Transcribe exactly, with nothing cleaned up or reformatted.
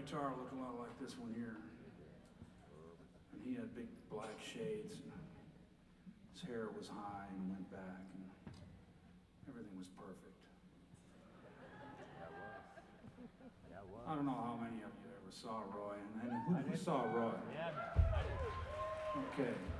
guitar looked a lot like this one here. And he had big black shades. And his hair was high and went back. And everything was perfect. That was. That was. I don't know how many of you ever saw Roy. And, and who, who saw Roy? Yeah, man. Okay.